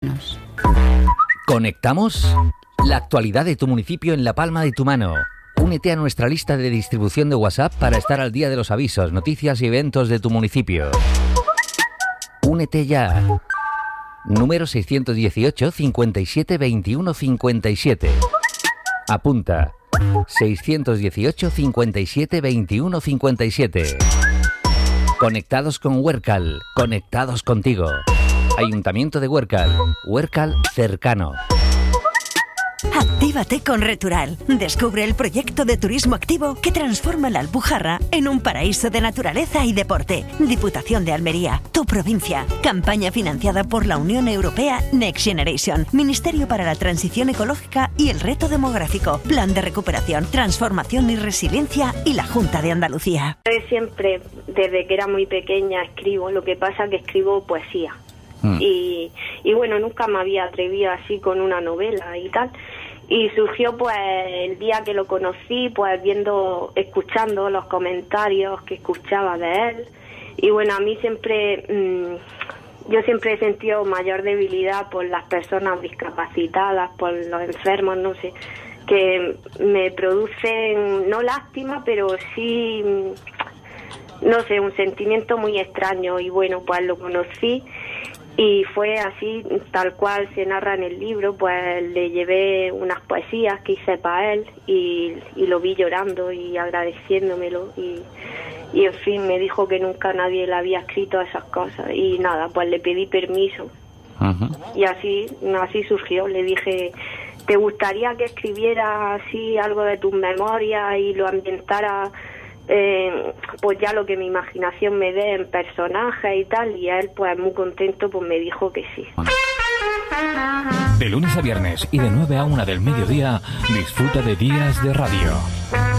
ciudadanos. ¿Conectamos? La actualidad de tu municipio en la palma de tu mano. Únete a nuestra lista de distribución de WhatsApp para estar al día de los avisos, noticias y eventos de tu municipio. Únete ya. Número 618 57 21 57. Apunta. 618 57 21 57. Conectados con Huércal, conectados contigo. Ayuntamiento de Huércal, Huércal cercano. Actívate con Retural. Descubre el proyecto de turismo activo que transforma la Alpujarra en un paraíso de naturaleza y deporte. Diputación de Almería, tu provincia. Campaña financiada por la Unión Europea Next Generation, Ministerio para la Transición Ecológica y el Reto Demográfico, Plan de Recuperación, Transformación y Resiliencia y la Junta de Andalucía. Siempre, desde que era muy pequeña, escribo. Lo que pasa es que escribo poesía. Y bueno, nunca me había atrevido así con una novela y tal, y surgió pues el día que lo conocí, pues escuchando los comentarios que escuchaba de él. Y bueno, a mí siempre yo siempre he sentido mayor debilidad por las personas discapacitadas, por los enfermos, no sé, que me producen no lástima, pero sí, no sé, un sentimiento muy extraño. Y bueno, pues lo conocí y fue así, tal cual se narra en el libro. Pues le llevé unas poesías que hice para él y lo vi llorando y agradeciéndomelo y en fin, me dijo que nunca nadie le había escrito esas cosas y nada, pues le pedí permiso. Y así surgió. Le dije, ¿te gustaría que escribiera así algo de tus memorias y lo ambientara pues ya lo que mi imaginación me dé en personajes y tal? Y él pues muy contento pues me dijo que sí. De lunes a viernes y de 9 a 1 del mediodía, disfruta de Días de Radio.